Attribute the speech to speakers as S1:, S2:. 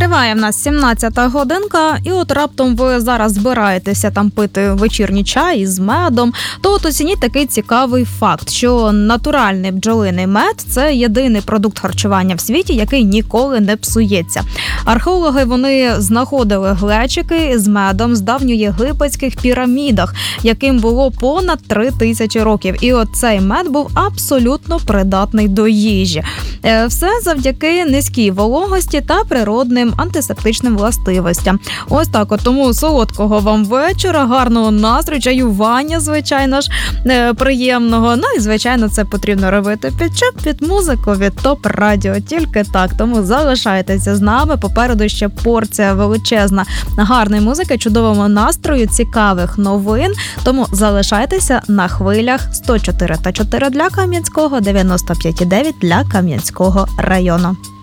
S1: Триває в нас 17-та годинка, і от раптом ви зараз збираєтеся там пити вечірній чай із медом, то от оцініть такий цікавий факт, що натуральний бджолиний мед – це єдиний продукт харчування в світі, який ніколи не псується. Археологи, вони знаходили глечики з медом з давньоєгипетських пірамідах, яким було понад 3000 років. І от цей мед був абсолютно придатний до їжі. Все завдяки низькій вологості та природним антисептичним властивостям. Ось так от. Тому солодкого вам вечора, гарного настрою, чаювання, звичайно ж, приємного. Ну і, звичайно, це потрібно робити під музику від ТОП-радіо. Тільки так. Тому залишайтеся з нами. Попереду ще порція величезна гарної музики, чудового настрою, цікавих новин. Тому залишайтеся на хвилях 104,4 для Кам'янського, 95,9 для Кам'янського району.